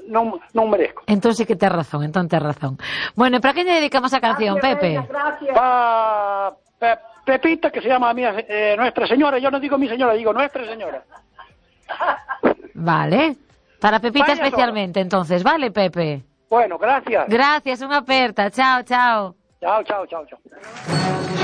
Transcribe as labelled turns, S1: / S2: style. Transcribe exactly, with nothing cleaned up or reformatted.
S1: non, non merezco.
S2: Entón sí que tes razón, entón tes razón. Bueno, e para que lle dedicamos a canción,
S3: Gracias,
S2: Pepe?
S3: Reina, gracias.
S1: Pa Pe- Pepita, que se llama mía, eh, Nuestra Señora, yo no digo mi señora, digo Nuestra Señora.
S2: Vale. Para Pepita
S1: Vaya
S2: especialmente, entonces, vale, Pepe?
S1: Bueno, gracias.
S2: Gracias, unha aperta. Chao, chao.
S1: Chao, chao, chao, chao.